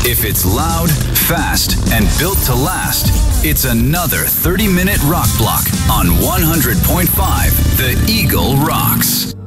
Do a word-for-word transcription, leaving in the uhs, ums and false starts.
If it's loud, fast, and built to last, it's another thirty minute rock block on one hundred point five The Eagle Rocks.